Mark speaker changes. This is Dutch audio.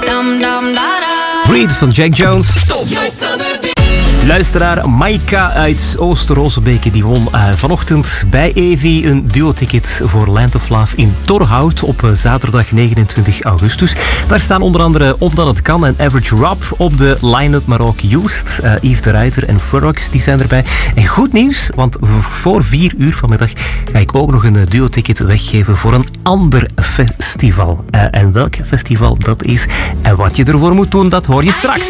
Speaker 1: Breed van Jack Jones. Luisteraar Maika uit Ooster-Rozenbeke die won vanochtend bij Evi een duo-ticket voor Land of Love in Torhout op zaterdag 29 augustus. Daar staan onder andere Omdat het kan en Average Rob op de line-up, maar ook Joost, Yves de Ruiter en Furrox, die zijn erbij. En goed nieuws, want voor 4 uur vanmiddag ga ik ook nog een duo-ticket weggeven voor een ander festival. En welk festival dat is en wat je ervoor moet doen, dat hoor je straks.